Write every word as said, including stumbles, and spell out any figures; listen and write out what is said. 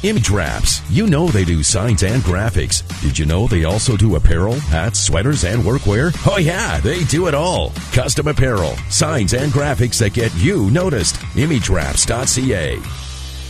Image Wraps. You know they do signs and graphics. Did you know they also do apparel, hats, sweaters, and workwear? Oh yeah, they do it all. Custom apparel, signs, and graphics that get you noticed. image wraps dot c a.